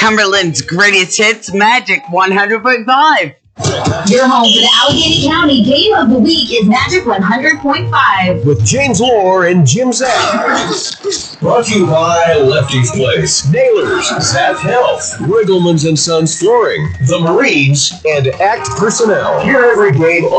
Cumberland's greatest hits, Magic 100.5. Your home for the Allegheny County Game of the Week is Magic 100.5. With James Lore and Jim Zapp. Brought to you by Lefty's Place, Nailers, Zapp Health, Riggleman's and Sons Flooring, The Marines, and ACT Personnel. Hear every game